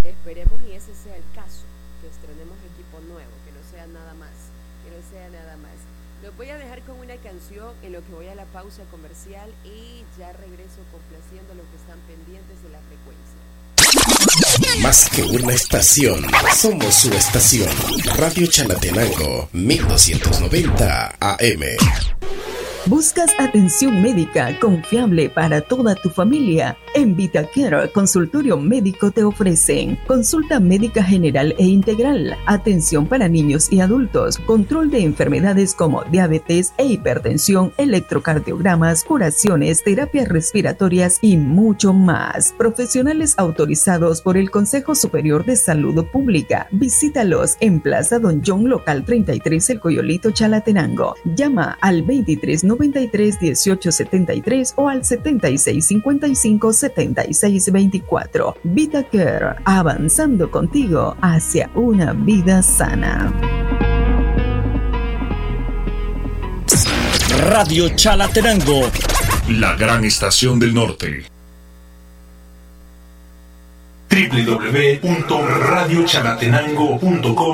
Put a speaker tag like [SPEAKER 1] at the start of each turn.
[SPEAKER 1] Esperemos y ese sea el caso, que estrenemos equipo nuevo, que no sea nada más, que no sea nada más. Los voy a dejar con una canción en lo que voy a la pausa comercial y ya regreso complaciendo a los que están pendientes de la frecuencia.
[SPEAKER 2] Más que una estación, somos su estación. Radio Chalatenango, 1290 AM.
[SPEAKER 3] ¿Buscas atención médica confiable para toda tu familia? En VitaCare Consultorio Médico te ofrecen consulta médica general e integral, atención para niños y adultos, control de enfermedades como diabetes e hipertensión, electrocardiogramas, curaciones, terapias respiratorias y mucho más. Profesionales autorizados por el Consejo Superior de Salud Pública. Visítalos en Plaza Don John, local 33, El Coyolito, Chalatenango. Llama al 2393-1873 o al 7655-7624. VitaCare, avanzando contigo hacia una vida sana.
[SPEAKER 4] Radio Chalatenango,
[SPEAKER 5] la gran estación del norte. www.radiochalatenango.com